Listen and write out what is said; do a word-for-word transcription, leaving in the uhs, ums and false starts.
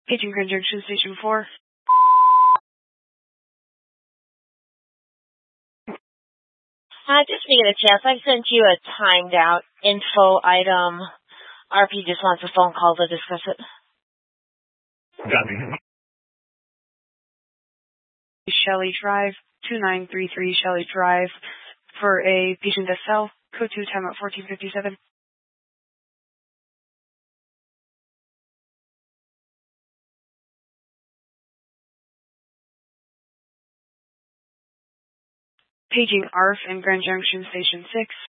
Paging Grand Junction Station four. I just need a chance. I sent you a timed out info item. R P just wants a phone call to discuss it. Got me. Shelley Drive, two nine three three Shelley Drive, for a patient S L, code two, time at fourteen fifty-seven. Paging A R F in Grand Junction Station six.